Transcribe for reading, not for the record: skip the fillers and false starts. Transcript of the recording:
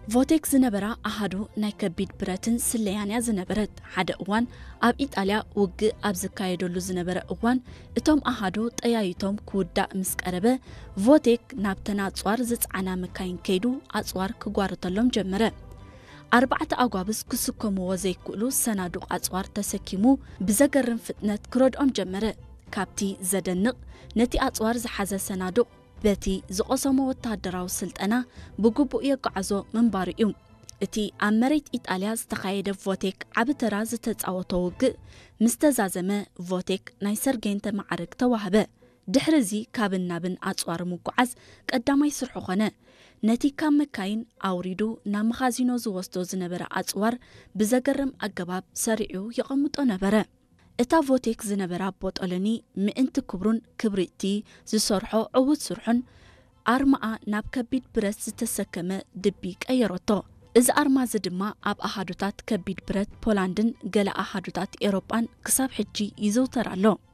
ቮቴክ ዝነበራ ኣሃዱ ናይ ከቢድ ብረትን ስለያንያ ዝነበረት ሓደ እዋን ኣብ ኢጣልያ ውግእ ኣብ ዝካየደሉ ዝነበረ እዋን እቶም ኣሃዱ ጠያይቶም ክውዳእ ምስ ቀረበ ቮቴክ ናብ ተናጽዋር ዝጽዓና መካይን ከይዱ ኣጽዋር ክጓርተሎም ጀመረ። 4 ኣጓብስ ክስከምዎ ዘይክእሉ ሰናዱቕ ኣጽዋር ተሰኪሙ ብዘገርም ፍጥነት ክረድኦም ጀመረ። ካብቲ ዘደንቕ ነቲ ኣጽዋር ዝሓዘ ሰናዱቕ በቲ ዝቆሰሞ ወታደራዊ ስልጠና ብግቡእ የጓዓዞ ምንባሩ እዩ። እቲ ኣብ መሬት ኢጣልያ ዝተኻየደ ቮቴክ ዓብተራ ዝተጻወቶ ውግእ ምስተዛዘመ ቮቴክ ናይ ሰርጌንተ ማዕረግ ተዋህበ። ድሕሪዚ ካብን ናብን ኣጽዋር ምጓዓዝ ቀዳማይ ስርሑ ኾነ። ነቲ ካብ መካይን ኣውሪዱ ናብ መኻዚኖ ዝወስዶ ዝነበረ ኣጽዋር ብዘገርም ኣገባብ ሰሪዑ ይቐምጦ ነበረ። እታ ቮቴክ ዝነበራ ቦጠለኒ ምእንቲ ክብሩን ክብሪቲ ዝሰርሖ ዕውት ስርሑን ኣርማኣ ናብ ከቢድ ብረት ዝተሰከመ ድቢ ቀየረቶ። እዚ ኣርማ እዚ ድማ ኣብ ኣሃዱታት ከቢድ ብረት ፖላንድን ገለ ኣሃዱታት ኤሮጳን ክሳብ ሕጂ ይዘውተር ኣሎ።